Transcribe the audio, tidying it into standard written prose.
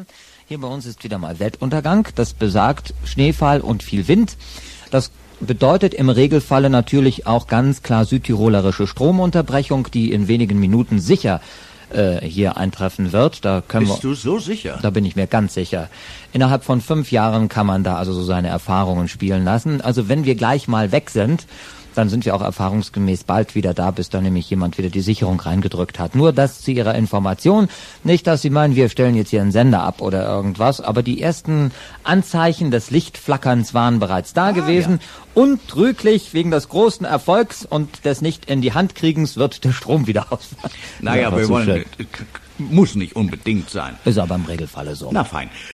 Hier bei uns ist wieder mal Weltuntergang. Das besagt Schneefall und viel Wind. Das bedeutet im Regelfalle natürlich auch ganz klar südtirolerische Stromunterbrechung, die in wenigen Minuten sicher hier eintreffen wird. Da können Bist du so sicher? Da bin ich mir ganz sicher. Innerhalb von 5 Jahren kann man da also so seine Erfahrungen spielen lassen. Also wenn wir gleich mal weg sind, dann sind wir auch erfahrungsgemäß bald wieder da, bis dann nämlich jemand wieder die Sicherung reingedrückt hat. Nur das zu Ihrer Information. Nicht, dass Sie meinen, wir stellen jetzt hier einen Sender ab oder irgendwas, aber die ersten Anzeichen des Lichtflackerns waren bereits da gewesen. Ja. Untrüglich wegen des großen Erfolgs und des Nicht-in-die-Hand-Kriegens wird der Strom wieder ausfallen. Naja, wir wollen... Muss nicht unbedingt sein. Ist aber im Regelfalle so. Na fein.